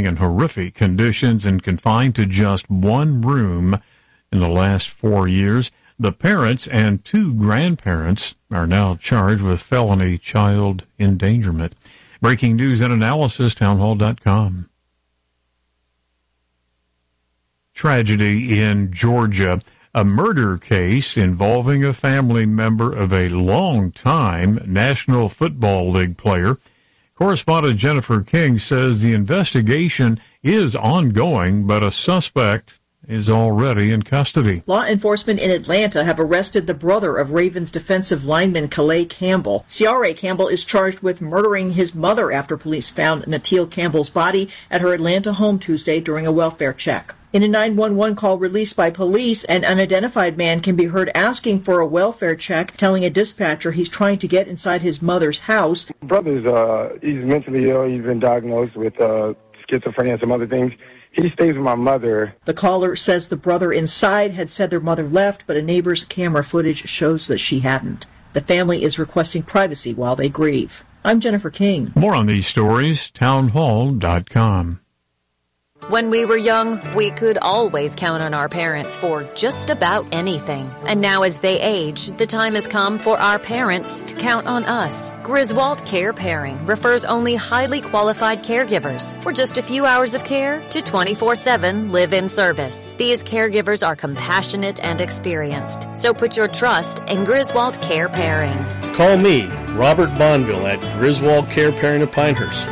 in horrific conditions and confined to just one room in the last 4 years. The parents and 2 grandparents are now charged with felony child endangerment. Breaking news and analysis, townhall.com. Tragedy in Georgia. A murder case involving a family member of a long-time National Football League player. Correspondent Jennifer King says the investigation is ongoing, but a suspect is already in custody. Law enforcement in Atlanta have arrested the brother of Ravens defensive lineman Calais Campbell. Ciara Campbell is charged with murdering his mother after police found Natil Campbell's body at her Atlanta home Tuesday during a welfare check. In a 911 call released by police, an unidentified man can be heard asking for a welfare check, telling a dispatcher he's trying to get inside his mother's house. Brother's he's mentally ill. He's been diagnosed with schizophrenia and some other things. He stays with my mother. The caller says the brother inside had said their mother left, but a neighbor's camera footage shows that she hadn't. The family is requesting privacy while they grieve. I'm Jennifer King. More on these stories, townhall.com. When we were young, we could always count on our parents for just about anything. And now as they age, the time has come for our parents to count on us. Griswold Care Pairing refers only highly qualified caregivers for just a few hours of care to 24/7 live-in service. These caregivers are compassionate and experienced, so put your trust in Griswold Care Pairing. Call me, Robert Bonville, at Griswold Care Pairing of Pinehurst,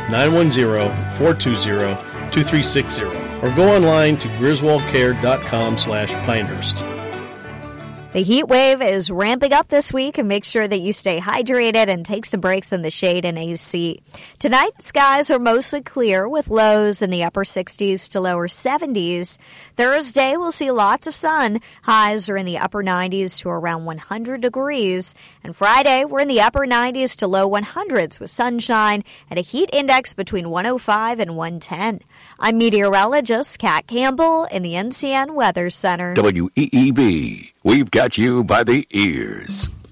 910-420-2360, or go online to griswoldcare.com/Pinehurst. The heat wave is ramping up this week, and make sure that you stay hydrated and take some breaks in the shade and AC. Tonight, skies are mostly clear with lows in the upper 60s to lower 70s. Thursday, we'll see lots of sun. Highs are in the upper 90s to around 100 degrees. And Friday, we're in the upper 90s to low 100s with sunshine and a heat index between 105 and 110. I'm meteorologist Kat Campbell in the NCN Weather Center. WEEB. We've got you by the ears.